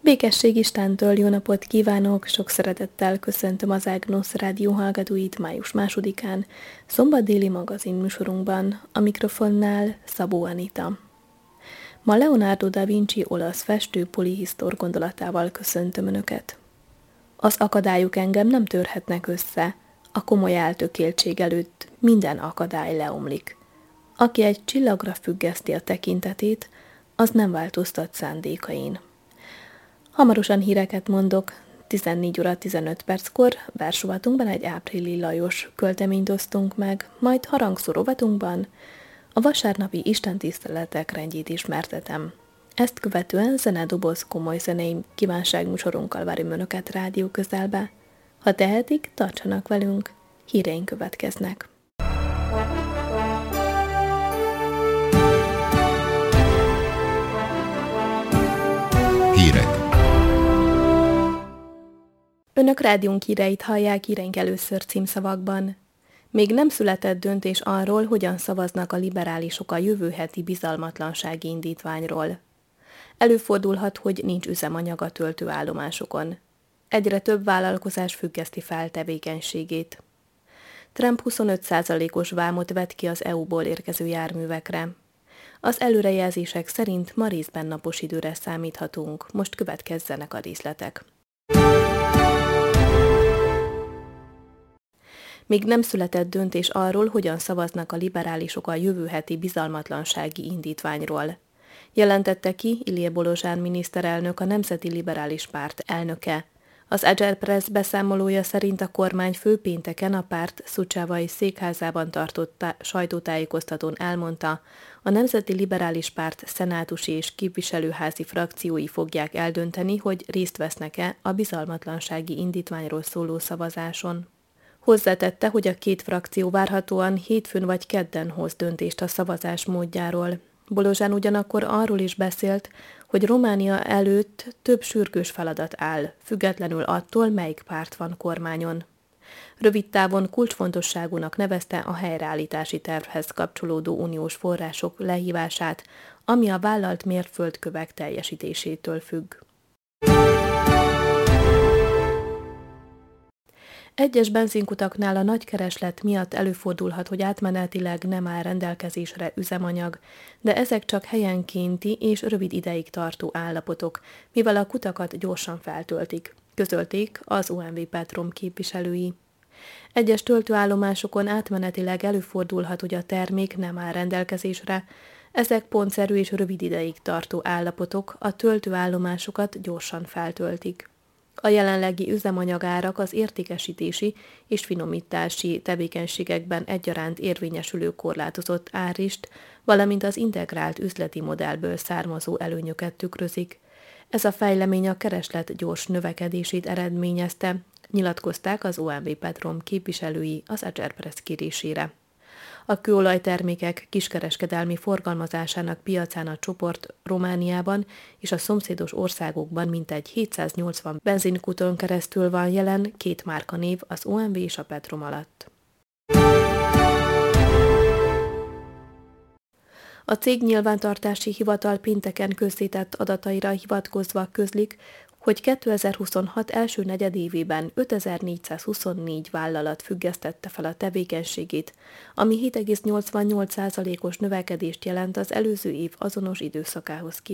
Békesség Istentől, jó napot kívánok! Sok szeretettel köszöntöm az Ágnosz Rádió hallgatóit május 2-án, szombat déli magazin műsorunkban, a mikrofonnál Szabó Anita. Ma Leonardo da Vinci olasz festő polihisztor gondolatával köszöntöm Önöket. Az akadályok engem nem törhetnek össze, a komoly eltökéltség előtt minden akadály leomlik. Aki egy csillagra függeszti a tekintetét, az nem változtat szándékain. Hamarosan híreket mondok, 14 óra 15 perckor versrovatunkban egy Áprili Lajos költeményt osztunk meg, majd harangszó rovatunkban a vasárnapi istentiszteletek rendjét ismertetem. Ezt követően zenedoboz komoly zenei kívánságműsorunkkal várjuk Önöket rádió közelbe. Ha tehetik, tartsanak velünk, híreink következnek. Hírek. Önök rádiónk híreit hallják, híreink először címszavakban. Még nem született döntés arról, hogyan szavaznak a liberálisok a jövő heti bizalmatlansági indítványról. Előfordulhat, hogy nincs üzemanyag a töltőállomásokon. Egyre több vállalkozás függeszti fel tevékenységét. Trump 25%-os vámot vet ki az EU-ból érkező járművekre. Az előrejelzések szerint ma részben napos időre számíthatunk, most következzenek a részletek. Még nem született döntés arról, hogyan szavaznak a liberálisok a jövő heti bizalmatlansági indítványról. Jelentette ki Ilie Bolozsán miniszterelnök, a Nemzeti Liberális Párt elnöke. Az Agerpress beszámolója szerint a kormányfő pénteken a párt Szucsávai székházában tartott sajtótájékoztatón elmondta, a Nemzeti Liberális Párt szenátusi és képviselőházi frakciói fogják eldönteni, hogy részt vesznek-e a bizalmatlansági indítványról szóló szavazáson. Hozzátette, hogy a két frakció várhatóan hétfőn vagy kedden hoz döntést a szavazás módjáról. Bolozsán ugyanakkor arról is beszélt, hogy Románia előtt több sürgős feladat áll, függetlenül attól, melyik párt van kormányon. Rövid távon kulcsfontosságúnak nevezte a helyreállítási tervhez kapcsolódó uniós források lehívását, ami a vállalt mérföldkövek teljesítésétől függ. Egyes benzinkutaknál a nagy kereslet miatt előfordulhat, hogy átmenetileg nem áll rendelkezésre üzemanyag, de ezek csak helyenkénti és rövid ideig tartó állapotok, mivel a kutakat gyorsan feltöltik, közölték az OMV Petrom képviselői. Egyes töltőállomásokon átmenetileg előfordulhat, hogy a termék nem áll rendelkezésre, ezek pontszerű és rövid ideig tartó állapotok, a töltőállomásokat gyorsan feltöltik. A jelenlegi üzemanyagárak az értékesítési és finomítási tevékenységekben egyaránt érvényesülő korlátozott árist, valamint az integrált üzleti modellből származó előnyöket tükrözik. Ez a fejlemény a kereslet gyors növekedését eredményezte, nyilatkozták az OMV Petrom képviselői az Agerpress kérésére. A kőolajtermékek kiskereskedelmi forgalmazásának piacán a csoport Romániában és a szomszédos országokban mintegy 780 benzinkuton keresztül van jelen, két márkanév az OMV és a Petrom alatt. A cég nyilvántartási hivatal pénteken közzétett adataira hivatkozva közlik, hogy 2026 első negyedévében 5424 vállalat függesztette fel a tevékenységét, ami 7,88%-os növekedést jelent az előző év azonos időszakához képest.